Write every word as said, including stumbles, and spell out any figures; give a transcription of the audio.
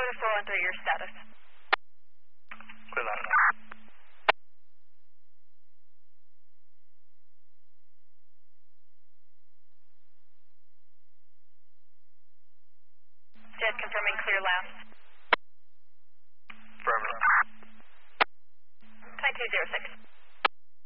Weather four one three, your status. Clear line. Jet confirming clear last. Affirmative. Type two zero six.